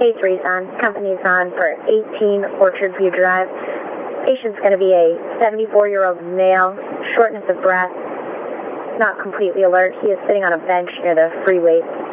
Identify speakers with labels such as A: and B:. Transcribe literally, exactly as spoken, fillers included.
A: Hey, Teresa. Company's on for eighteen Orchard View Drive. Patient's going to be a seventy-four-year-old male, shortness of breath, not completely alert. He is sitting on a bench near the free weight.